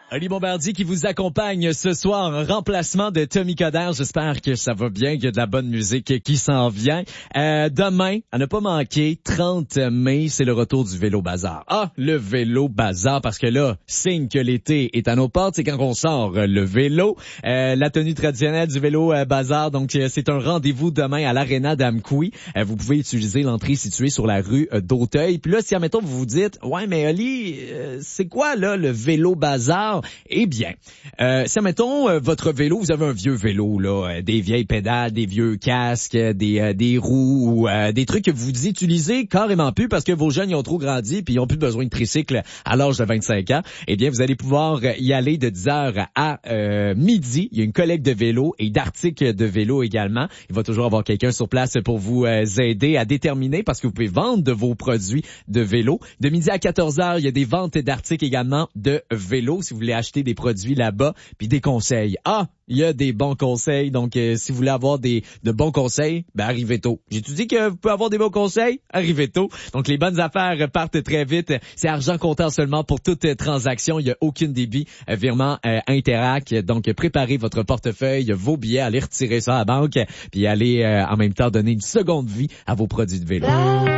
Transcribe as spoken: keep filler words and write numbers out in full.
Oli Bombardier qui vous accompagne ce soir en remplacement de Tommy Coderre. J'espère que ça va bien, qu'il y a de la bonne musique qui s'en vient. Euh, demain, à ne pas manquer, trente mai, c'est le retour du Vélo Bazar. Ah, le Vélo Bazar, parce que là, signe que l'été est à nos portes, c'est quand on sort euh, le vélo. Euh, la tenue traditionnelle du Vélo euh, Bazar, donc euh, c'est un rendez-vous demain à l'Arena d'Amqui. Euh, vous pouvez utiliser l'entrée située sur la rue euh, d'Auteuil. Puis là, si admettons vous vous dites, ouais, mais Oli, euh, c'est quoi là le Vélo Bazar? Eh bien, euh, si, mettons, euh, votre vélo, vous avez un vieux vélo, là, euh, des vieilles pédales, des vieux casques, euh, des euh, des roues, ou euh, des trucs que vous utilisez carrément plus parce que vos jeunes ils ont trop grandi puis ils ont plus besoin de tricycle à l'âge de vingt-cinq ans, eh bien, vous allez pouvoir y aller de dix heures à euh, midi. Il y a une collecte de vélos et d'articles de vélo également. Il va toujours avoir quelqu'un sur place pour vous euh, aider à déterminer parce que vous pouvez vendre de vos produits de vélo. De midi à quatorze heures, il y a des ventes d'articles également de vélo si vous voulez acheter des produits là-bas, puis des conseils. Ah, il y a des bons conseils, donc euh, si vous voulez avoir des de bons conseils, ben arrivez tôt. J'ai-tu dit que vous pouvez avoir des bons conseils? Arrivez tôt. Donc les bonnes affaires partent très vite. C'est argent comptant seulement pour toute euh, transaction. Il n'y a aucune débit, euh, virement euh, Interac. Donc préparez votre portefeuille, vos billets, allez retirer ça à la banque, puis allez euh, en même temps donner une seconde vie à vos produits de vélo.